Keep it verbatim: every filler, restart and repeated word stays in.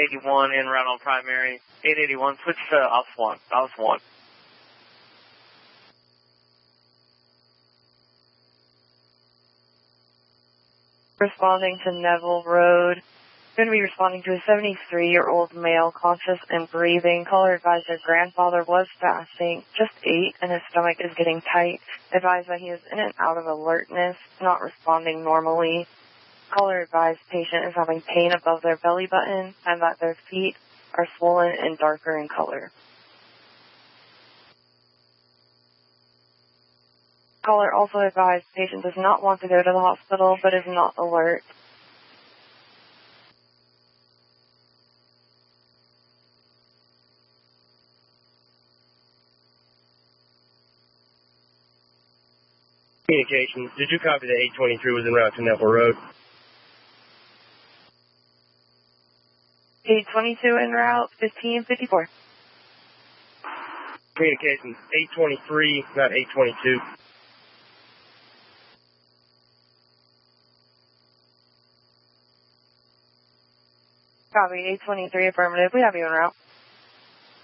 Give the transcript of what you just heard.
eighty-one in route on primary. eight eighty-one, switch to Ops one. Ops one. Responding to Neville Road. Going to be responding to a seventy-three-year-old male, conscious and breathing. Caller advised their grandfather was fasting, just ate, and his stomach is getting tight. Advised that he is in and out of alertness, not responding normally. Caller advised patient is having pain above their belly button and that their feet are swollen and darker in color. Caller also advised patient does not want to go to the hospital but is not alert. Communications, did you copy that eight twenty-three was en route to Neville Road? eight twenty-two en route, fifteen fifty-four. Communications, eight twenty-three, not eight twenty-two. Copy, eight twenty-three, affirmative. We have you en route.